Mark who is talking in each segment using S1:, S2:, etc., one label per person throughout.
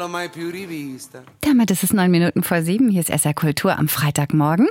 S1: l'ho mai più rivista.
S2: Damit ist es 7:09. Hier ist SR Kultur am Freitagmorgen.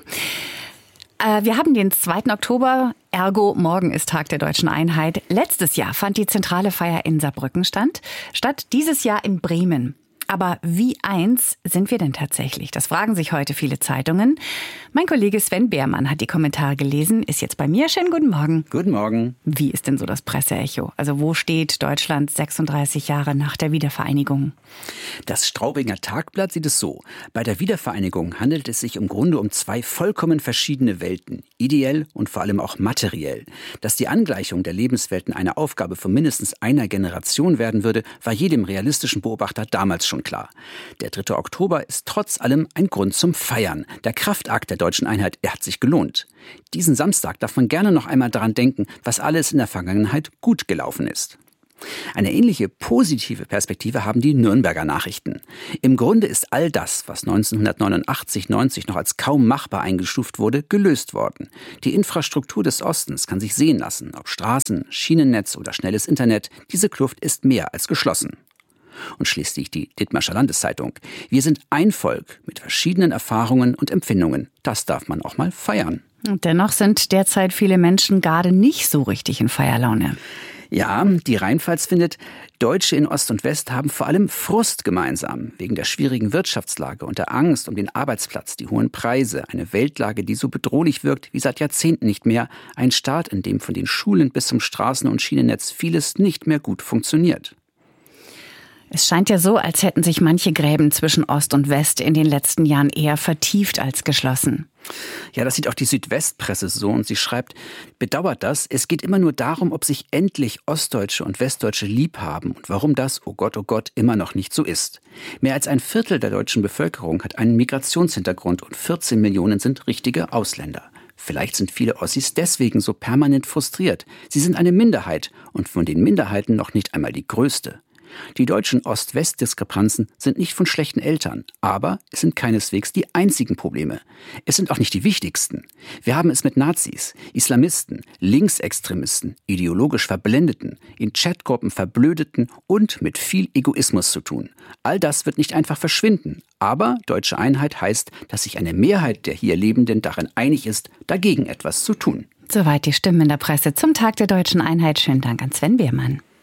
S2: Wir haben den 2. Oktober, ergo morgen ist Tag der Deutschen Einheit. Letztes Jahr fand die zentrale Feier in Saarbrücken statt, dieses Jahr in Bremen. Aber wie eins sind wir denn tatsächlich? Das fragen sich heute viele Zeitungen. Mein Kollege Sven Beermann hat die Kommentare gelesen, ist jetzt bei mir. Schönen guten Morgen.
S3: Guten Morgen.
S2: Wie ist denn so das Presseecho? Also wo steht Deutschland 36 Jahre nach der Wiedervereinigung?
S3: Das Straubinger Tagblatt sieht es so. Bei der Wiedervereinigung handelt es sich im Grunde um zwei vollkommen verschiedene Welten. Ideell und vor allem auch materiell. Dass die Angleichung der Lebenswelten eine Aufgabe von mindestens einer Generation werden würde, war jedem realistischen Beobachter damals schon klar. Der 3. Oktober ist trotz allem ein Grund zum Feiern. Der Kraftakt der deutschen Einheit, er hat sich gelohnt. Diesen Samstag darf man gerne noch einmal daran denken, was alles in der Vergangenheit gut gelaufen ist. Eine ähnliche positive Perspektive haben die Nürnberger Nachrichten. Im Grunde ist all das, was 1989/90 noch als kaum machbar eingestuft wurde, gelöst worden. Die Infrastruktur des Ostens kann sich sehen lassen, ob Straßen, Schienennetz oder schnelles Internet. Diese Kluft ist mehr als geschlossen. Und schließlich die Dithmarscher Landeszeitung. Wir sind ein Volk mit verschiedenen Erfahrungen und Empfindungen. Das darf man auch mal feiern.
S2: Und dennoch sind derzeit viele Menschen gerade nicht so richtig in Feierlaune.
S3: Ja, die Rheinpfalz findet, Deutsche in Ost und West haben vor allem Frust gemeinsam. Wegen der schwierigen Wirtschaftslage und der Angst um den Arbeitsplatz, die hohen Preise, eine Weltlage, die so bedrohlich wirkt wie seit Jahrzehnten nicht mehr. Ein Staat, in dem von den Schulen bis zum Straßen- und Schienennetz vieles nicht mehr gut funktioniert.
S2: Es scheint ja so, als hätten sich manche Gräben zwischen Ost und West in den letzten Jahren eher vertieft als geschlossen.
S3: Ja, das sieht auch die Südwestpresse so und sie schreibt, bedauert das, es geht immer nur darum, ob sich endlich Ostdeutsche und Westdeutsche lieb haben und warum das, oh Gott, immer noch nicht so ist. Mehr als ein Viertel der deutschen Bevölkerung hat einen Migrationshintergrund und 14 Millionen sind richtige Ausländer. Vielleicht sind viele Ossis deswegen so permanent frustriert. Sie sind eine Minderheit und von den Minderheiten noch nicht einmal die größte. Die deutschen Ost-West-Diskrepanzen sind nicht von schlechten Eltern, aber es sind keineswegs die einzigen Probleme. Es sind auch nicht die wichtigsten. Wir haben es mit Nazis, Islamisten, Linksextremisten, ideologisch Verblendeten, in Chatgruppen Verblödeten und mit viel Egoismus zu tun. All das wird nicht einfach verschwinden, aber deutsche Einheit heißt, dass sich eine Mehrheit der hier Lebenden darin einig ist, dagegen etwas zu tun.
S2: Soweit die Stimmen in der Presse zum Tag der Deutschen Einheit. Schönen Dank an Sven Beermann.